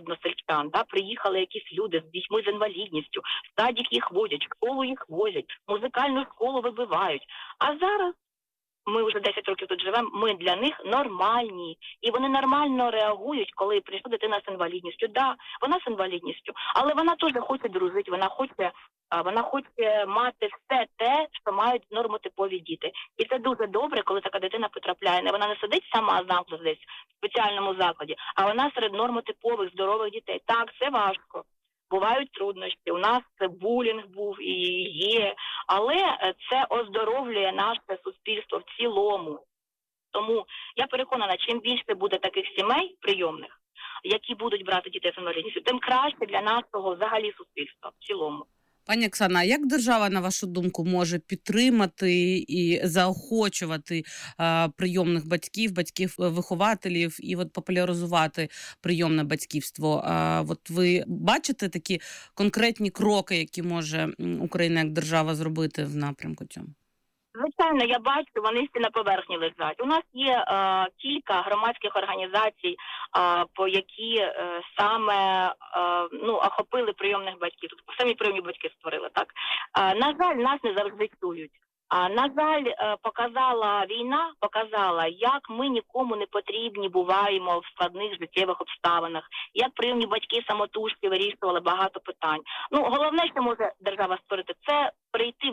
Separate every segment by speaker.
Speaker 1: односельчан, да, приїхали якісь люди з дітьми з інвалідністю, в садик їх возять, в школу їх возять, музикальну школу вибивають. А зараз ми вже 10 років тут живемо, ми для них нормальні. І вони нормально реагують, коли прийшла дитина з інвалідністю. Да, вона з інвалідністю, але вона теж хоче дружити, вона хоче мати все те, що мають нормотипові діти. І це дуже добре, коли така дитина потрапляє. Вона не сидить сама замкнута десь в спеціальному закладі, а вона серед нормотипових, здорових дітей. Так, це важко. Бувають труднощі, у нас булінг був і є, але це оздоровлює наше суспільство в цілому. Тому я переконана, чим більше буде таких сімей прийомних, які будуть брати дітей з інвалідністю, тим краще для нашого взагалі суспільства в цілому.
Speaker 2: Пані Оксана, а як держава, на вашу думку, може підтримати і заохочувати прийомних батьків-вихователів і популяризувати прийомне батьківство? Ви бачите такі конкретні кроки, які може Україна як держава зробити в напрямку цьому?
Speaker 1: Звичайно, я бачу, вони всі на поверхні лежать. У нас є кілька громадських організацій, які саме охопили прийомних батьків. Тобто самі прийомні батьки створили, так? На жаль, нас не завжди чують. На жаль, війна показала, як ми нікому не потрібні буваємо в складних життєвих обставинах, як прийомні батьки самотужки вирішували багато питань. Головне, що може держава створити, це перейти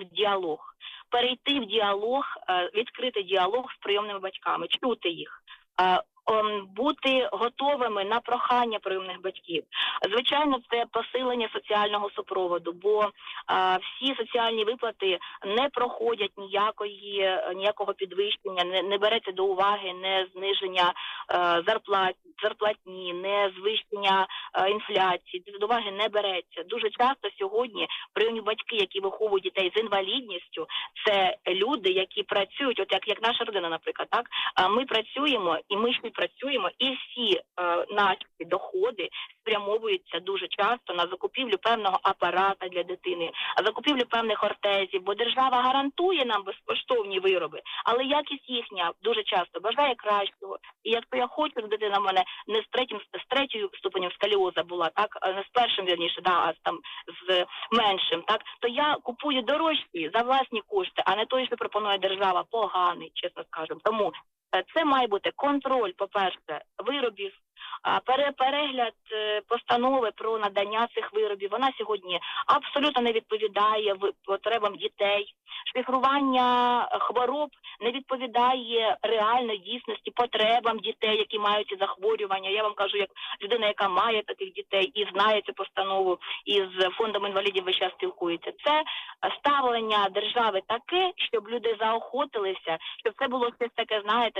Speaker 1: в діалог, відкрити діалог з прийомними батьками, чути їх, бути готовими на прохання прийомних батьків. Звичайно, це посилення соціального супроводу, бо всі соціальні виплати не проходять ніякого підвищення, не береться до уваги не зниження зарплатні, не звищення інфляції, до уваги не береться. Дуже часто сьогодні прийомні батьки, які виховують дітей з інвалідністю, це люди, які працюють, от як наша родина, наприклад, так? Ми працюємо, і ми працюємо, і всі наші доходи спрямовуються дуже часто на закупівлю певного апарата для дитини, закупівлю певних ортезів, бо держава гарантує нам безкоштовні вироби, але якість їхня дуже часто бажає кращого. І якщо я хочу, щоб дитина в мене не з третьою ступенем сколіоза була, так, не з першим, вірніше, а там з меншим, так, то я купую дорожчі за власні кошти, а не той, що пропонує держава, поганий, чесно скажемо. Тому це має бути контроль, по-перше, виробів, перегляд постанови про надання цих виробів. Вона сьогодні абсолютно не відповідає потребам дітей. Шифрування хвороб не відповідає реальної дійсності потребам дітей, які мають ці захворювання. Я вам кажу, як людина, яка має таких дітей і знає цю постанову, і з фондом інвалідів весь час спілкується. Це ставлення держави таке, щоб люди заохотилися, щоб це було щось таке, знаєте,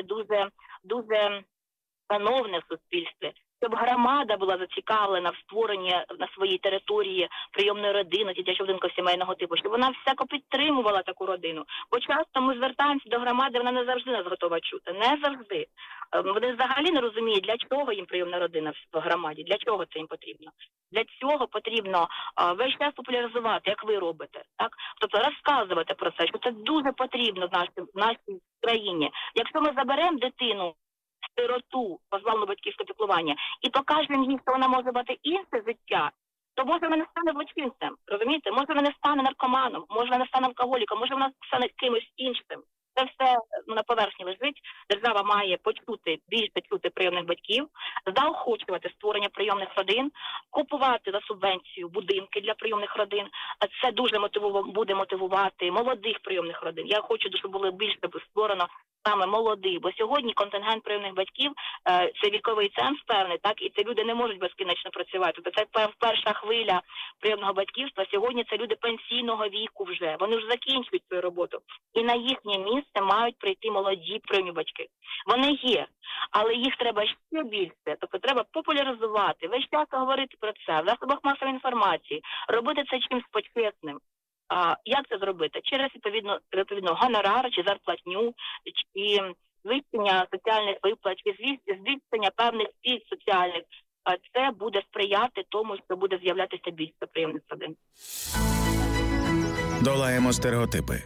Speaker 1: дуже шановне в суспільстві, щоб громада була зацікавлена в створенні на своїй території прийомної родини, дитячого будинку сімейного типу, щоб вона всяко підтримувала таку родину. Бо часто ми звертаємося до громади, вона не завжди нас готова чути. Не завжди. Вони взагалі не розуміють, для чого їм прийомна родина в громаді, для чого це їм потрібно. Для цього потрібно весь час популяризувати, як ви робите, так? Тобто розказувати про це, що це дуже потрібно в нашій країні. Якщо ми заберемо дитину, сироту, позбавлену батьківського піклування, і покажемо їй, що вона може мати інше життя, то може вона не стане злочинцем, розумієте? Може вона не стане наркоманом, може вона не стане алкоголіком, може вона стане кимось іншим. Це все на поверхні лежить. Держава має більше чути прийомних батьків, заохочувати створення прийомних родин, купувати за субвенцію будинки для прийомних родин. Це дуже буде мотивувати молодих прийомних родин. Я хочу, щоб було більше створено саме молоді, бо сьогодні контингент прийомних батьків – це віковий ценз певний, так, і це люди не можуть безкінечно працювати. Тобто це перша хвиля прийомного батьківства. Сьогодні це люди пенсійного віку вже. Вони вже закінчують свою роботу. І на їхнє місце мають прийти молоді прийомні батьки. Вони є, але їх треба ще більше. Тобто треба популяризувати, весь час говорити про це, в засобах масової інформації, робити це чимось почесним. Як це зробити? Через відповідно гонорар чи зарплатню, чи звищення соціальних виплат, чи звищення певних пільг соціальних. Це буде сприяти тому, що буде з'являтися більше прийомних родин.
Speaker 3: Долаємо стереотипи.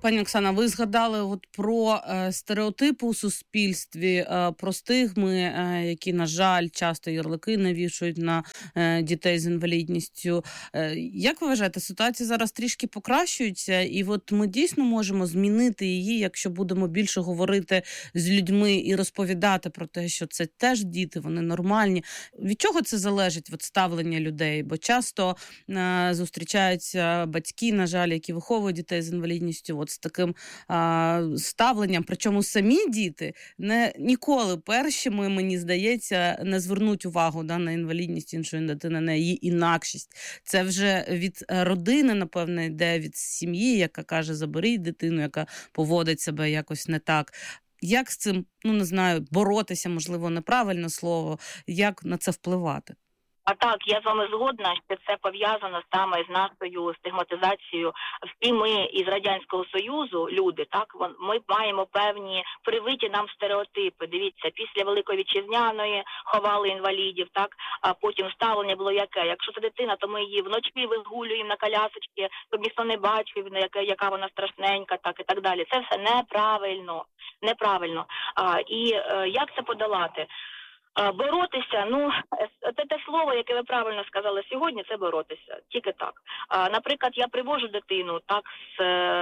Speaker 2: Пані Оксана, ви згадали от про стереотипи у суспільстві, про стигми, які, на жаль, часто ярлики навішують на дітей з інвалідністю. Як ви вважаєте, ситуація зараз трішки покращується, і от ми дійсно можемо змінити її, якщо будемо більше говорити з людьми і розповідати про те, що це теж діти, вони нормальні. Від чого це залежить, от ставлення людей? Бо часто зустрічаються батьки, на жаль, які виховують дітей з інвалідністю, от з таким ставленням. Причому самі діти ніколи першими, мені здається, не звернуть увагу на інвалідність іншої дитини, на її інакшість. Це вже від родини, напевно, йде, від сім'ї, яка каже, заберіть дитину, яка поводить себе якось не так. Як з цим, не знаю, боротися, можливо, неправильне слово, як на це впливати?
Speaker 1: А так, я з вами згодна, що це пов'язано саме з нашою стигматизацією. Всі ми із Радянського Союзу, люди, так, ми маємо певні привиті нам стереотипи. Дивіться, після Великої Вітчизняної ховали інвалідів, так, а потім ставлення було яке? Якщо це дитина, то ми її вночі вигулюємо на колясочці, щоб ніхто не бачив, яка вона страшненька, так, і так далі. Це все неправильно. І як це подолати? Боротися, те слово, яке ви правильно сказали сьогодні, це боротися, тільки так. Наприклад, я привожу дитину так з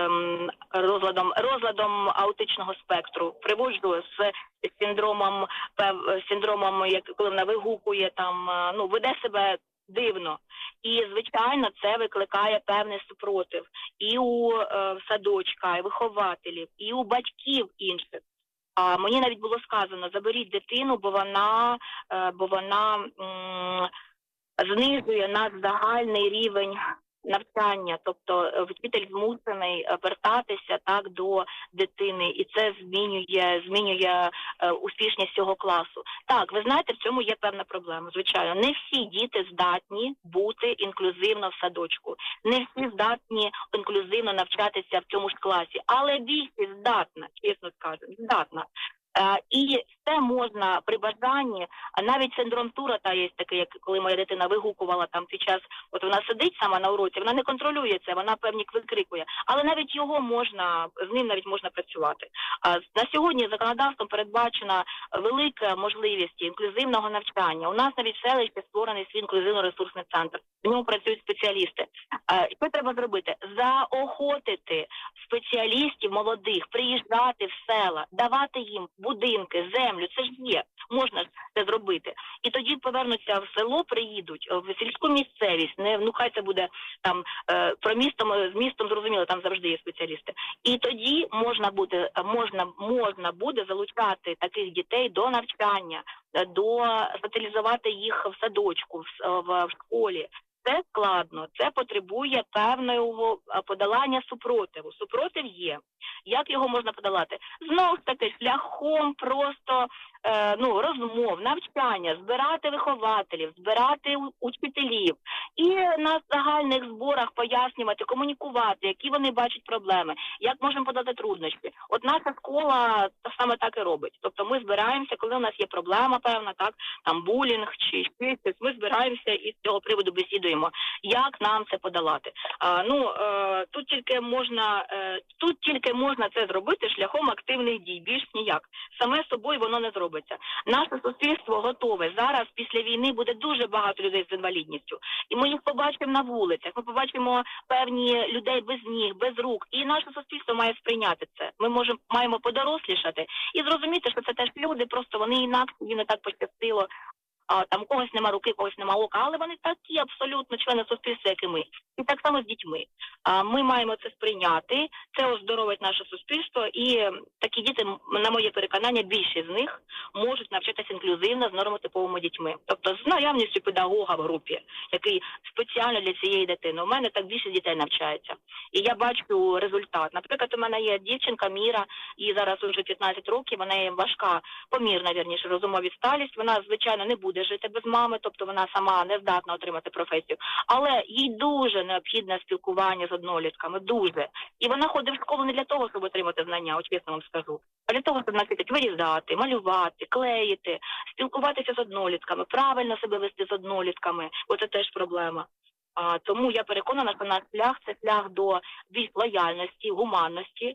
Speaker 1: розладом аутичного спектру, приводжу з синдромом, коли вона вигукує, веде себе дивно. І, звичайно, це викликає певний супротив і у садочка, і вихователів, і у батьків інших. Мені навіть було сказано, заберіть дитину, бо вона знижує наш загальний рівень навчання. Тобто вчитель змушений вертатися так до дитини, і це змінює успішність цього класу. Так, ви знаєте, в цьому є певна проблема, звичайно. Не всі діти здатні бути інклюзивно в садочку. Не всі здатні інклюзивно навчатися в цьому ж класі. Але більшість здатна, чесно скажемо, здатна. І це можна при бажанні, навіть синдром Туретта є такий, як коли моя дитина вигукувала там під час, от вона сидить сама на уроці, вона не контролює це, вона певні викрикує, але навіть з ним навіть можна працювати. На сьогодні законодавством передбачена велика можливість інклюзивного навчання. У нас навіть в селищі створений свій інклюзивно-ресурсний центр, в ньому працюють спеціалісти. Що треба зробити? Заохотити спеціалістів молодих, приїжджати в села, давати їм будинки, землю, це ж є, можна ж це зробити. І тоді повернуться в село, приїдуть, в сільську місцевість, хай це буде там, з містом зрозуміло, там завжди є спеціалісти. І тоді можна буде залучати таких дітей до навчання, соціалізувати їх в садочку, в школі. Це складно, це потребує певного подолання супротиву. Супротив є. Як його можна подолати? Знову ж таки, шляхом просто розмов, навчання, збирати вихователів, збирати учителів і на загальних зборах пояснювати, комунікувати, які вони бачать проблеми, як можемо подати труднощі. От наша школа саме так і робить. Тобто ми збираємося, коли у нас є проблема певна, так, там булінг чи щось, ми збираємося і з цього приводу бесідуємо, як нам це подолати. Тут тільки можна це зробити шляхом активних дій, більш ніяк. Саме собою воно не зробиться. Наше суспільство готове. Зараз після війни буде дуже багато людей з інвалідністю. І ми їх побачимо на вулицях, ми побачимо певні людей без ніг, без рук. І наше суспільство має сприйняти це. Ми маємо подорослішати і зрозуміти, що це теж люди, просто вони інакше, їм не так пощастило. Там когось нема руки, когось нема ока, але вони такі абсолютно члени суспільства, як і ми. І так само з дітьми. Ми маємо це сприйняти, це оздоровить наше суспільство, і такі діти, на моє переконання, більшість з них можуть навчатися інклюзивно з нормотиповими дітьми. Тобто з наявністю педагога в групі, який спеціально для цієї дитини. У мене так більшість дітей навчається. І я бачу результат. Наприклад, у мене є дівчинка Міра, їй зараз вже 15 років, вона є важка, помірна, вірніше, розумова відсталість. Вона, звичайно, не буде жити без мами, тобто вона сама не здатна отримати професію. Але їй дуже необхідне спілкування з однолітками, дуже. І вона ходить в школу не для того, щоб отримати знання, от чесно вам скажу, а для того, щоб навчитись вирізати, малювати, клеїти, спілкуватися з однолітками, правильно себе вести з однолітками, бо це теж проблема. Тому я переконана, що наш шлях – це шлях до більш лояльності, гуманності,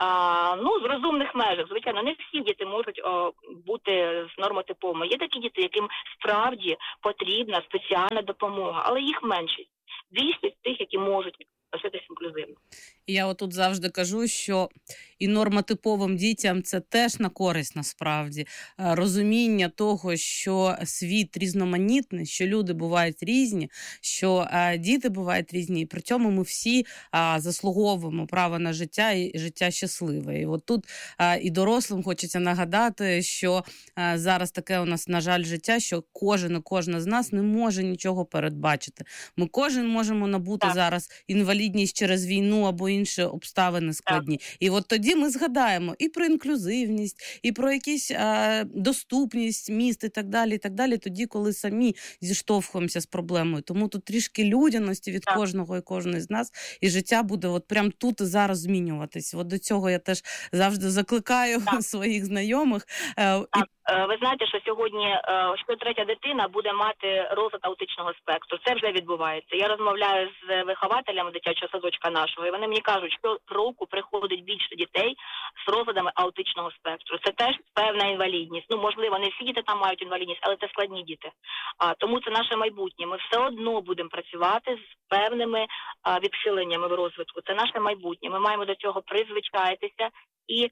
Speaker 1: в розумних межах. Звичайно, не всі діти можуть бути з нормотиповими. Є такі діти, яким справді потрібна спеціальна допомога, але їх меншість. Більшість тих, які можуть лишитися інклюзивно.
Speaker 2: Я отут завжди кажу, що і нормотиповим дітям це теж на користь насправді. Розуміння того, що світ різноманітний, що люди бувають різні, що діти бувають різні, і при цьому ми всі заслуговуємо право на життя і життя щасливе. І от тут і дорослим хочеться нагадати, що зараз таке у нас, на жаль, життя, що кожен і кожна з нас не може нічого передбачити. Ми кожен можемо набути зараз інвалідність через війну або інші обставини складні. І от тоді ми згадаємо і про інклюзивність, і про якісь доступність міст і так далі, тоді, коли самі зіштовхуємося з проблемою. Тому тут трішки людяності від кожного і кожної з нас, і життя буде от прямо тут і зараз змінюватись. От до цього я теж завжди закликаю своїх знайомих.
Speaker 1: Ви знаєте, що сьогодні щотретя дитина буде мати розлад аутичного спектру. Це вже відбувається. Я розмовляю з вихователями дитячого садочка нашого, і вони мені кажуть, що року приходить більше дітей з розладами аутичного спектру. Це теж певна інвалідність. Можливо, не всі діти там мають інвалідність, але це складні діти. Тому це наше майбутнє. Ми все одно будемо працювати з певними відхиленнями в розвитку. Це наше майбутнє. Ми маємо до цього призвичаїтися. І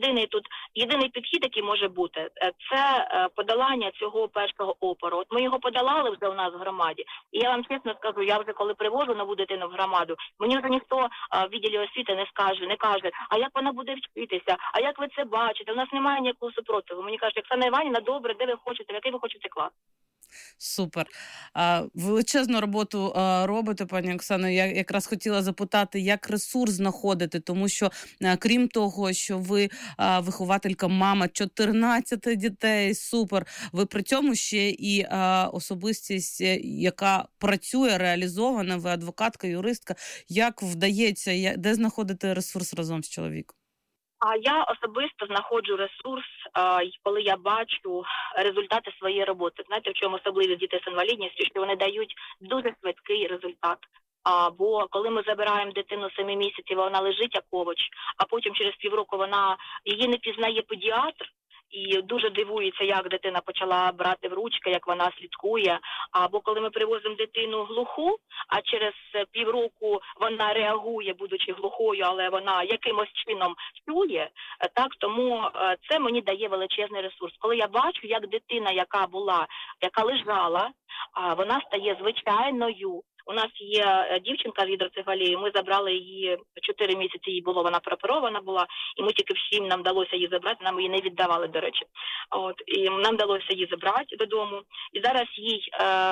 Speaker 1: єдиний підхід, який може бути, це подолання цього першого опору. От ми його подолали вже у нас в громаді. І я вам чесно скажу, я вже коли привожу нову дитину в громаду, мені вже ніхто в відділі освіти не каже, а як вона буде вчитися, а як ви це бачите? У нас немає ніякого супротиву. Мені кажуть, Оксана Іванівна, добре, де ви хочете, в який ви хочете клас?
Speaker 2: Супер. Величезну роботу робите, пані Оксано. Я якраз хотіла запитати, як ресурс знаходити, тому що, крім того, що ви вихователька, мама 14 дітей, супер, ви при цьому ще і особистість, яка працює, реалізована, ви адвокатка, юристка. Як вдається, де знаходити ресурс разом з чоловіком?
Speaker 1: Я особисто знаходжу ресурс, коли я бачу результати своєї роботи. Знаєте, в чому особливість дітей з інвалідністю, що вони дають дуже швидкий результат. Бо коли ми забираємо дитину 7 місяців, вона лежить як овоч, а потім через півроку її не пізнає педіатр, і дуже дивується, як дитина почала брати в ручки, як вона слідкує. Або коли ми привозимо дитину глуху, а через півроку вона реагує, будучи глухою, але вона якимось чином чує, тому це мені дає величезний ресурс. Коли я бачу, як дитина, яка лежала, вона стає звичайною. У нас є дівчинка з гідроцефалією, ми забрали її, 4 місяці їй було, вона прооперована була, і ми тільки в 7 нам вдалося її забрати, нам її не віддавали, до речі. І нам вдалося її забрати додому, і зараз їй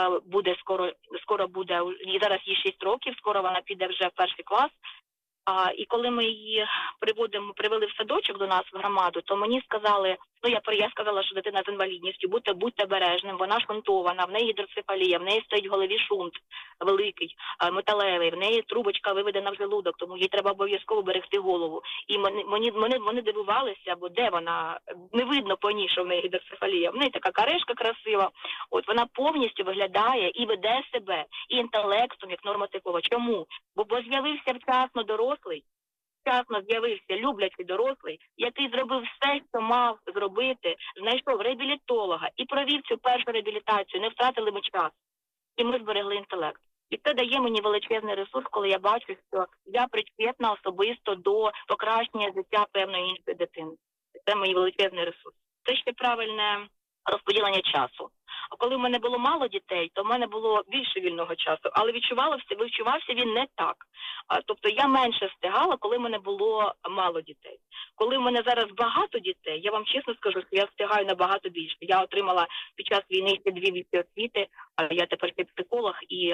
Speaker 1: скоро буде, зараз їй 6 років, скоро вона піде вже в 1 клас. І коли ми її привели в садочок до нас в громаду, то мені сказали, я сказала, що дитина з інвалідністю, будьте обережним, вона шунтована, в неї гідроцефалія, в неї стоїть в голові шунт великий, металевий, в неї трубочка виведена в желудок, тому їй треба обов'язково берегти голову. І вони дивувалися, бо де вона, не видно по ній, що в неї гідроцефалія, в неї така карешка красива, вона повністю виглядає і веде себе, і інтелектом, як нормотипова. Чому? Бо з'явився вчасно дорослий, вчасно з'явився люблячий дорослий, який зробив все, що мав зробити, знайшов реабілітолога і провів цю першу реабілітацію, не втратили ми час. І ми зберегли інтелект. І це дає мені величезний ресурс, коли я бачу, що я причетна особисто до покращення життя певної іншої дитини. Це мій величезний ресурс. Це ще правильне розподілення часу. А коли в мене було мало дітей, то в мене було більше вільного часу, але відчувався він не так. Тобто я менше встигала, коли в мене було мало дітей. Коли в мене зараз багато дітей, я вам чесно скажу, що я встигаю набагато більше. Я отримала під час війни ще 2 вищі освіти, я тепер ще психолог і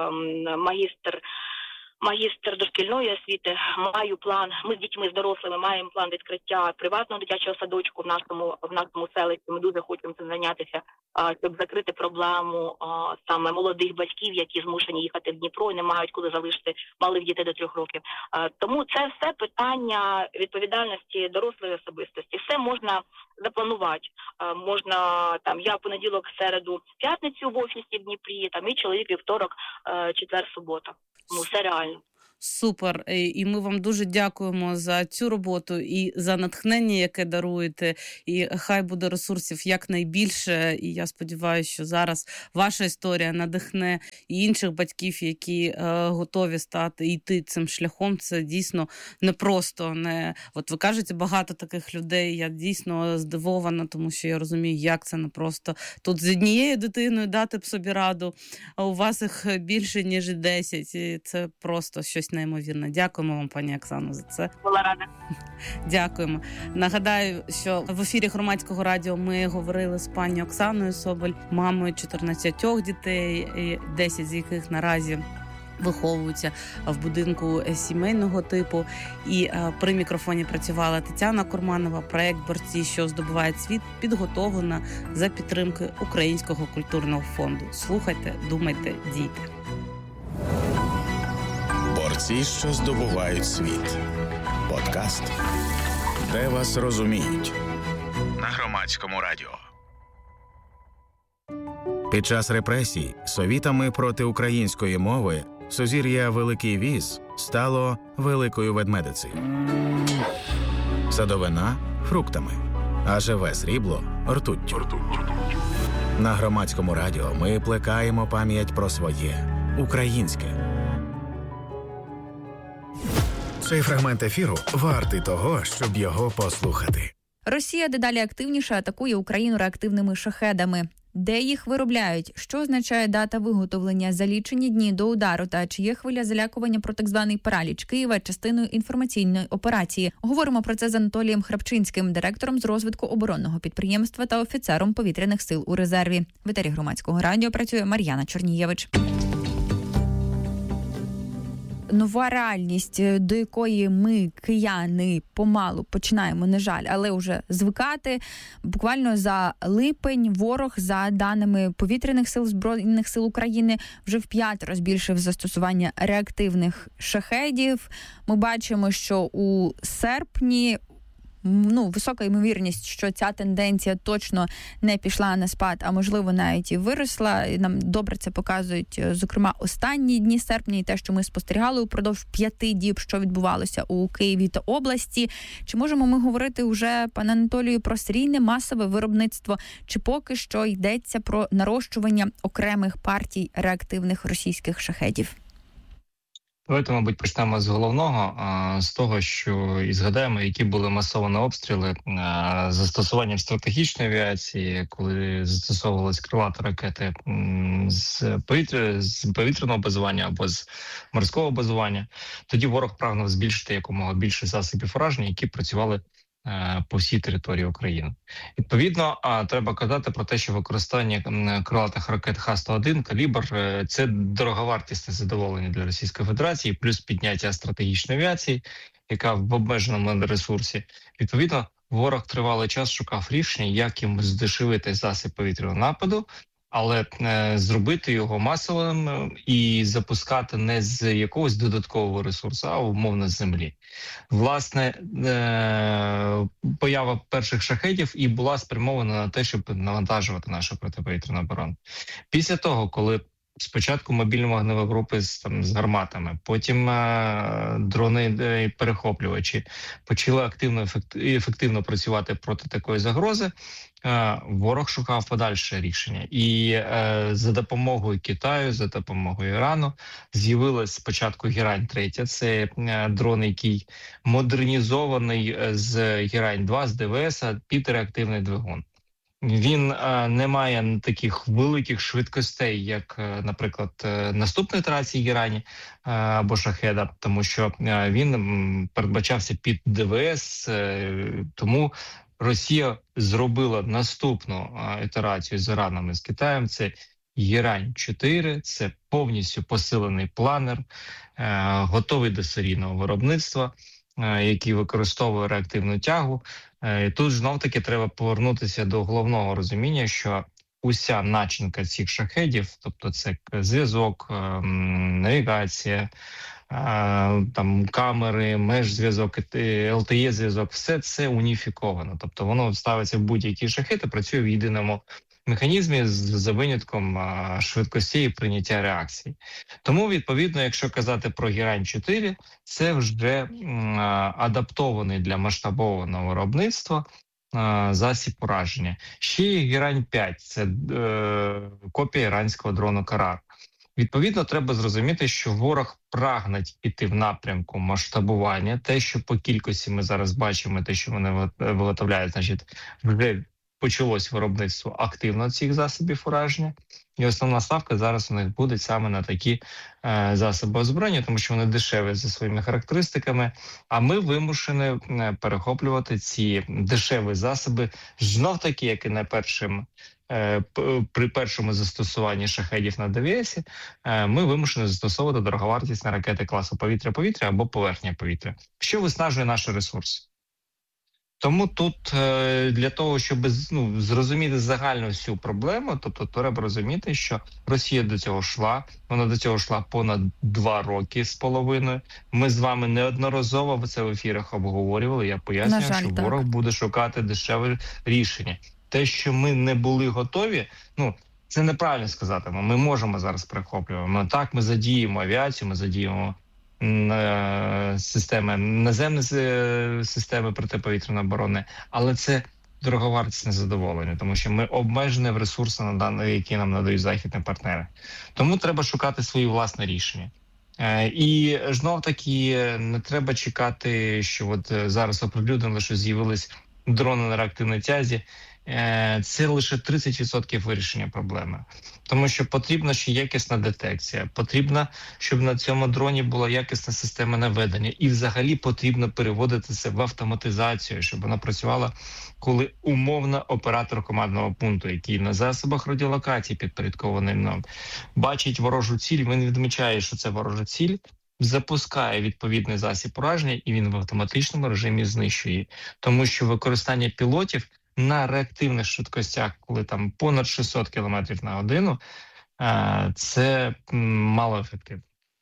Speaker 1: магістр дошкільної освіти, маю план, ми з дітьми, з дорослими маємо план відкриття приватного дитячого садочку в нашому селищі, ми дуже хочемо цим зайнятися. щоб закрити проблему саме молодих батьків, які змушені їхати в Дніпро і не мають коли залишити малих дітей до 3 років. Тому це все питання відповідальності дорослої особистості. Все можна запланувати. Можна я в понеділок, середу, п'ятницю в офісі в Дніпрі, і чоловік вівторок, четвер, субота. Тому все реально.
Speaker 2: Супер. І ми вам дуже дякуємо за цю роботу і за натхнення, яке даруєте. І хай буде ресурсів якнайбільше. І я сподіваюся, що зараз ваша історія надихне і інших батьків, які готові йти цим шляхом. Це дійсно непросто. От ви кажете, багато таких людей. Я дійсно здивована, тому що я розумію, як це непросто. Тут з однією дитиною дати б собі раду, а у вас їх більше, ніж 10. І це просто щось неймовірно. Дякуємо вам, пані Оксано, за це.
Speaker 1: Була рада.
Speaker 2: Дякуємо. Нагадаю, що в ефірі Громадського радіо ми говорили з пані Оксаною Соболь, мамою 14 дітей, 10 з яких наразі виховуються в будинку сімейного типу. І при мікрофоні працювала Тетяна Курманова. Проект «Борці, що здобувають світ» підготовлена за підтримки Українського культурного фонду. Слухайте, думайте, дійте.
Speaker 3: Борці, що здобувають світ. Подкаст, де вас розуміють. На Громадському радіо. Під час репресій совітами проти української мови сузір'я Великий Віз стало Великою Ведмедицею. Садовина – фруктами, а живе срібло – ртуттю. На Громадському радіо ми плекаємо пам'ять про своє – українське. Цей фрагмент ефіру вартий того, щоб його послухати.
Speaker 4: Росія дедалі активніше атакує Україну реактивними шахедами. Де їх виробляють? Що означає дата виготовлення за лічені дні до удару? Та чи є хвиля залякування про так званий параліч Києва частиною інформаційної операції? Говоримо про це з Анатолієм Храпчинським, директором з розвитку оборонного підприємства та офіцером повітряних сил у резерві. В етері Громадського радіо працює Мар'яна Чорнієвич. Нова реальність, до якої ми, кияни, помалу починаємо, на жаль, але вже звикати. Буквально за липень ворог, за даними повітряних сил Збройних сил України, вже в 5 збільшив застосування реактивних шахедів. Ми бачимо, що у серпні висока ймовірність, що ця тенденція точно не пішла на спад, а можливо навіть і виросла. І нам добре це показують, зокрема, останні дні серпня і те, що ми спостерігали упродовж 5 діб, що відбувалося у Києві та області. Чи можемо ми говорити вже, пане Анатолію, про серійне масове виробництво? Чи поки що йдеться про нарощування окремих партій реактивних російських шахедів?
Speaker 5: Давайте, мабуть, почнемо з головного, з того, що і згадаємо, які були масовані обстріли застосуванням стратегічної авіації, коли застосовувалися крилаті ракети з повітряного базування або з морського базування. Тоді ворог прагнув збільшити якомога більше засобів ураження, які працювали по всій території України. Відповідно, треба казати про те, що використання крилатих ракет Х-101, «Калібр» – це дороговартісне задоволення для Російської Федерації, плюс підняття стратегічної авіації, яка в обмеженому ресурсі. Відповідно, ворог тривалий час шукав рішення, як їм здешевити засіб повітряного нападу, але зробити його масовим і запускати не з якогось додаткового ресурсу, а умовно з землі. Власне, поява перших шахедів і була спрямована на те, щоб навантажувати нашу протиповітряну оборону. Після того, коли спочатку мобільно-вогневі групи з гарматами, потім дрони-перехоплювачі почали активно і ефективно працювати проти такої загрози, ворог шукав подальше рішення. І за допомогою Китаю, за допомогою Ірану з'явилась спочатку Герань-3. Це дрон, який модернізований з Герань-2, з ДВС під реактивний двигун. Він не має таких великих швидкостей, як, наприклад, наступної ітерації Герані або Шахеда, тому що він передбачався під ДВС, тому Росія зробила наступну ітерацію з Іраном і з Китаєм. Це Герань-4, це повністю посилений планер, готовий до серійного виробництва, який використовує реактивну тягу. І тут знов-таки треба повернутися до головного розуміння, що уся начинка цих шахедів, тобто це зв'язок, навігація, там камери, межзв'язок, LTE-зв'язок, все це уніфіковано. Тобто воно ставиться в будь-який шахед і працює в єдиному механізмі за винятком швидкості і прийняття реакцій. Тому, відповідно, якщо казати про Герань-4, це вже адаптований для масштабованого виробництва засіб ураження. Ще є Герань-5, це копія іранського дрону «Карар». Відповідно, треба зрозуміти, що ворог прагне піти в напрямку масштабування. Те, що по кількості ми зараз бачимо, те, що вони виготовляють, значить, вже почалось виробництво активно цих засобів ураження. І основна ставка зараз у них буде саме на такі засоби озброєння, тому що вони дешеві за своїми характеристиками, а ми вимушені перехоплювати ці дешеві засоби знов-таки, як і при першому застосуванні шахедів на ДВС, ми вимушені застосовувати дороговартісні ракети класу повітря-повітря або поверхня-повітря, що виснажує наші ресурси. Тому тут для того, щоб зрозуміти загальну всю проблему, тобто треба розуміти, що Росія до цього йшла, вона до цього йшла понад 2 роки з половиною. Ми з вами неодноразово це в ефірах обговорювали, я пояснюю, що ворог буде шукати дешеве рішення. Те, що ми не були готові, це неправильно сказати, ми можемо зараз перехоплювати. Так, ми задіємо авіацію, ми задіємо системи, наземні системи протиповітряної оборони, але це дороговартісне задоволення, тому що ми обмежені в ресурсах, які нам надають західні партнери. Тому треба шукати свої власні рішення. І знов-таки не треба чекати, що от зараз оприлюднили, що з'явились дрони на реактивній тязі. Це лише 30% вирішення проблеми. Тому що потрібна ще якісна детекція, потрібно, щоб на цьому дроні була якісна система наведення. І взагалі потрібно переводити це в автоматизацію, щоб вона працювала, коли умовно оператор командного пункту, який на засобах радіолокації підпорядкований нам, бачить ворожу ціль, він відмічає, що це ворожа ціль, запускає відповідний засіб ураження, і він в автоматичному режимі знищує. Тому що використання пілотів на реактивних швидкостях, коли там понад 600 км на годину, це малоефективно.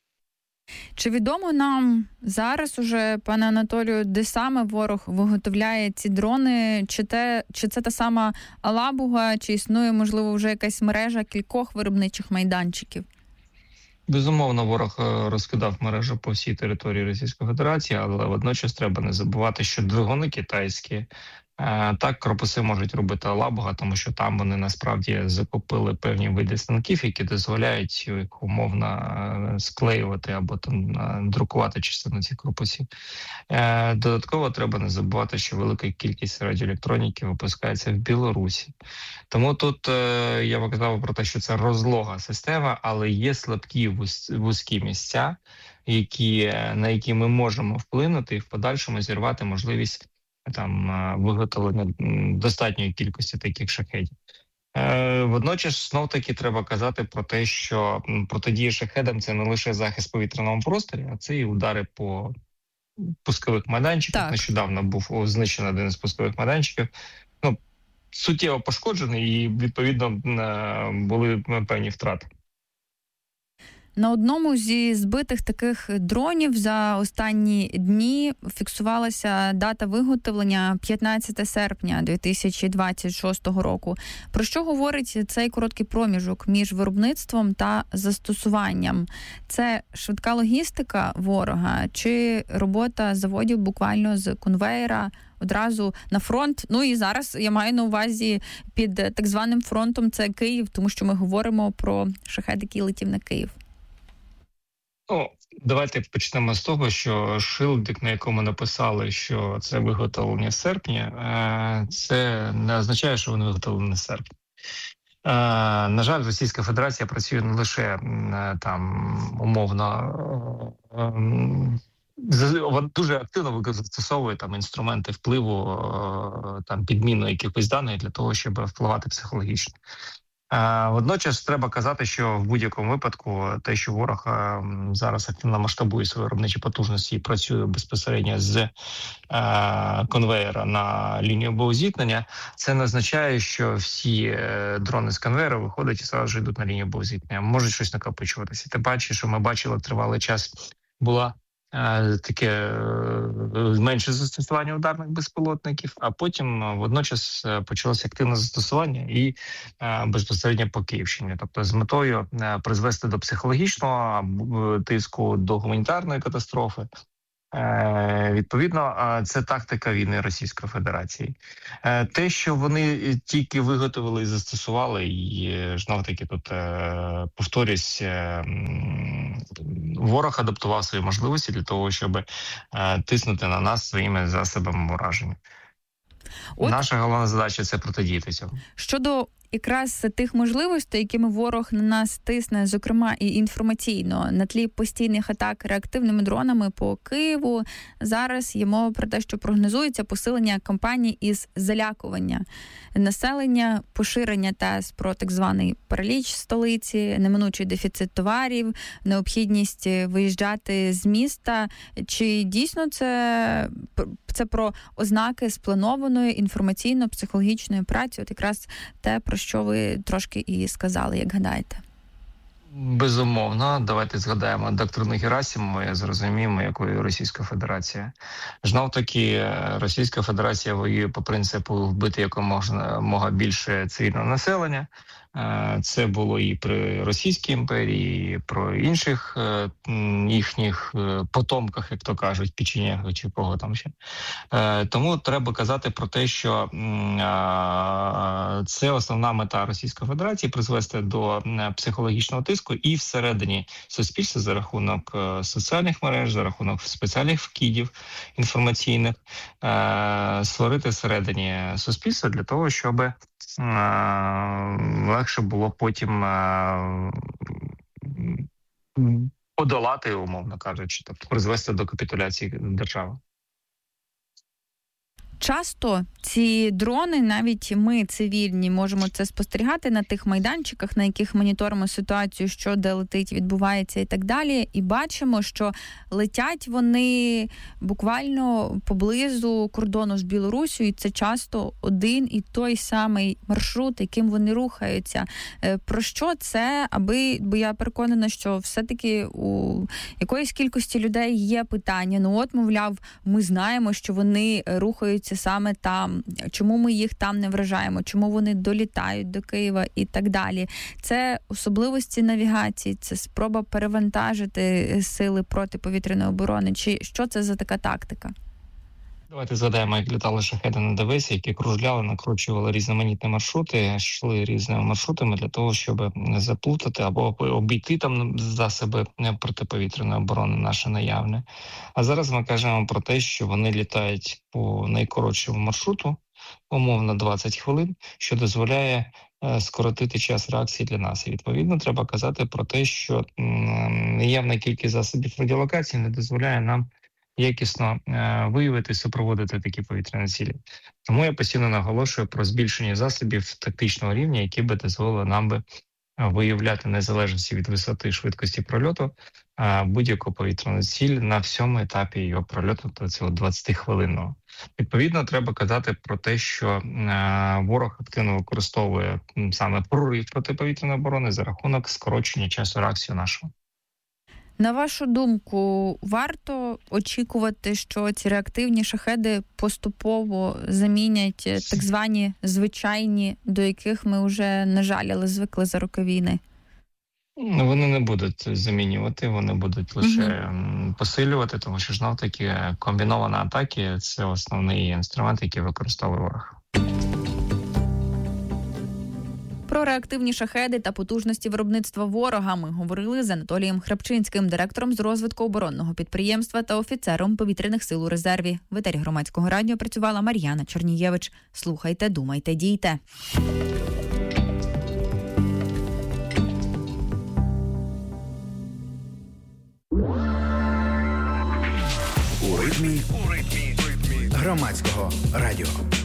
Speaker 4: Чи відомо нам зараз уже, пане Анатолію, де саме ворог виготовляє ці дрони? Чи це та сама Алабуга, чи існує, можливо, вже якась мережа кількох виробничих майданчиків?
Speaker 5: Безумовно, ворог розкидав мережу по всій території Російської Федерації, але водночас треба не забувати, що двигуни китайські, так, корпуси можуть робити Алабуга, тому що там вони насправді закупили певні види станків, які дозволяють їх умовно склеювати або там друкувати частину цих корпусів. Додатково треба не забувати, що велика кількість радіоелектроніки випускається в Білорусі. Тому тут я казав про те, що це розлога система, але є слабкі вузькі місця, на які ми можемо вплинути і в подальшому зірвати можливість виготовлення достатньої кількості таких шахедів. Водночас, знов-таки, треба казати про те, що протидія шахедам – це не лише захист в повітряному просторі, а це і удари по пускових майданчиках. Так. Нещодавно був знищений один із пускових майданчиків. Суттєво пошкоджений і, відповідно, були певні втрати.
Speaker 4: На одному зі збитих таких дронів за останні дні фіксувалася дата виготовлення 15 серпня 2026 року. Про що говорить цей короткий проміжок між виробництвом та застосуванням? Це швидка логістика ворога чи робота заводів буквально з конвеєра одразу на фронт? І зараз я маю на увазі під так званим фронтом це Київ, тому що ми говоримо про шахед, який летів на Київ.
Speaker 5: Давайте почнемо з того, що шилдик, на якому написали, що це виготовлення в серпні, це не означає, що вони виготовлені в серпні. На жаль, Російська Федерація працює не лише умовно, дуже активно застосовує інструменти впливу, підміну якихось даних для того, щоб впливати психологічно. Водночас треба казати, що в будь-якому випадку те, що ворог зараз активно масштабує свої виробничі потужності і працює безпосередньо з конвеєра на лінію боєзіткнення, це не означає, що всі дрони з конвеєра виходять і одразу йдуть на лінію боєзіткнення. Можуть щось накопичуватися. Ти бачиш, що ми бачили тривалий час була таке менше застосування ударних безпілотників, а потім водночас почалося активне застосування і безпосередньо по Київщині. Тобто з метою призвести до психологічного тиску, до гуманітарної катастрофи. Відповідно, це тактика війни Російської Федерації. Те, що вони тільки виготовили і застосували, і знов-таки тут повторюсь, ворог адаптував свої можливості для того, щоб тиснути на нас своїми засобами ураження. Наша головна задача – це протидіяти цьому.
Speaker 4: Щодо якраз тих можливостей, якими ворог на нас тисне, зокрема і інформаційно, на тлі постійних атак реактивними дронами по Києву, зараз є мова про те, що прогнозується посилення кампаній із залякування населення, поширення тез про так званий параліч столиці, неминучий дефіцит товарів, необхідність виїжджати з міста. Чи дійсно це про ознаки спланованої інформаційно-психологічної праці? От якраз те, про що ви трошки і сказали, як гадаєте?
Speaker 5: Безумовно. Давайте згадаємо доктрину Герасимова, зрозуміємо, якою Російська Федерація. Знов-таки, Російська Федерація воює по принципу вбити якомога більше цивільного населення. Це було і при Російській імперії, і про інших їхніх потомках, як то кажуть, печенегах чи кого там ще. Тому треба казати про те, що це основна мета Російської Федерації – призвести до психологічного тиску і всередині суспільства за рахунок соціальних мереж, за рахунок спеціальних вкидів інформаційних, створити всередині суспільства для того, щоб легше було потім подолати, умовно кажучи, тобто призвести до капітуляції держави.
Speaker 4: Часто ці дрони, навіть ми, цивільні, можемо це спостерігати на тих майданчиках, на яких моніторимо ситуацію, що де летить, відбувається і так далі. І бачимо, що летять вони буквально поблизу кордону з Білоруссю, і це часто один і той самий маршрут, яким вони рухаються. Про що це? Бо я переконана, що все-таки у якоїсь кількості людей є питання. Ну от, мовляв, ми знаємо, що вони рухаються саме там, чому ми їх там не вражаємо, чому вони долітають до Києва і так далі. Це особливості навігації, це спроба перевантажити сили протиповітряної оборони. Чи що це за така тактика?
Speaker 5: Давайте згадаємо, як літали шахеди на Девесі, які кружляли, накручували різноманітні маршрути, йшли різними маршрутами для того, щоб заплутати або обійти там засоби протиповітряної оборони наше наявне. А зараз ми кажемо про те, що вони літають по найкоротшому маршруту, умовно 20 хвилин, що дозволяє скоротити час реакції для нас. І відповідно треба казати про те, що наявна кількість засобів радіолокації не дозволяє нам якісно виявити і супроводити такі повітряні цілі. Тому я постійно наголошую про збільшення засобів тактичного рівня, які би дозволили нам би виявляти незалежності від висоти і швидкості прольоту будь-яку повітряну ціль на всьому етапі його прольоту, то цього 20-хвилинного. Відповідно, треба казати про те, що ворог активно використовує саме прорив протиповітряної оборони за рахунок скорочення часу реакції нашого.
Speaker 4: На вашу думку, варто очікувати, що ці реактивні шахеди поступово замінять так звані звичайні, до яких ми вже, на жаль, але звикли за роки війни?
Speaker 5: Вони не будуть замінювати, вони будуть лише посилювати, тому що знов-таки комбіновані атаки – це основний інструмент, який використовує ворог.
Speaker 4: Про реактивні шахеди та потужності виробництва ворога ми говорили з Анатолієм Храпчинським, директором з розвитку оборонного підприємства та офіцером повітряних сил у резерві. В етері Громадського радіо працювала Мар'яна Чернієвич. Слухайте, думайте, дійте.
Speaker 3: У ритмі Громадського радіо.